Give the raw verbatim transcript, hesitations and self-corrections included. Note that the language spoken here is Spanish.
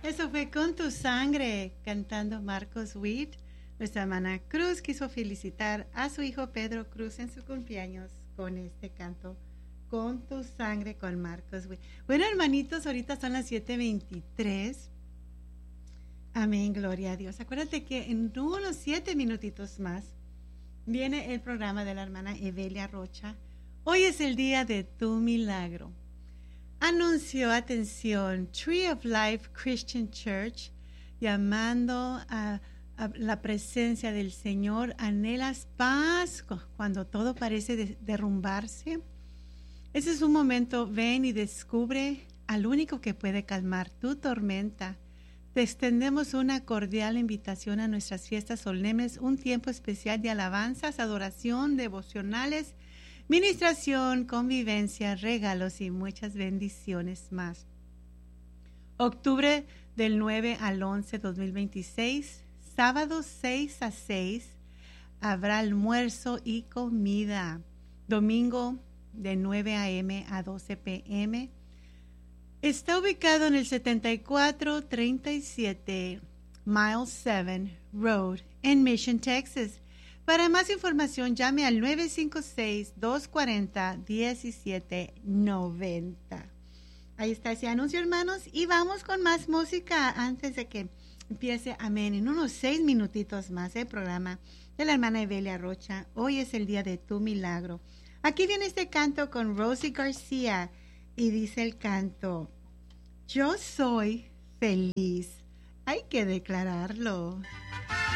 Eso fue Con tu sangre, cantando Marcos Witt. Nuestra hermana Cruz quiso felicitar a su hijo Pedro Cruz en su cumpleaños con este canto, Con tu sangre, con Marcos Witt. Bueno, hermanitos, ahorita son las siete veintitrés. Amén, gloria a Dios. Acuérdate que en unos siete minutitos más viene el programa de la hermana Evelia Rocha. Hoy es el día de tu milagro. Anunció, atención, Tree of Life Christian Church, llamando a, a la presencia del Señor. ¿Anhelas paz cuando todo parece de, derrumbarse? Ese es un momento, ven y descubre al único que puede calmar tu tormenta. Te extendemos una cordial invitación a nuestras fiestas solemnes, un tiempo especial de alabanzas, adoración, devocionales, ministración, convivencia, regalos y muchas bendiciones más. Octubre del nueve al once, dos mil veintiséis, sábado seis a seis, habrá almuerzo y comida. Domingo de nueve a eme a doce pe eme. Está ubicado en el setenta y cuatro treinta y siete Mile siete Road en Mission, Texas. Para más información, llame al nueve cinco seis, dos cuatro cero, uno siete nueve cero. Ahí está ese anuncio, hermanos. Y vamos con más música antes de que empiece, amén, en unos seis minutitos más el programa de la hermana Evelia Rocha. Hoy es el día de tu milagro. Aquí viene este canto con Rosie García y dice el canto: yo soy feliz. Hay que declararlo.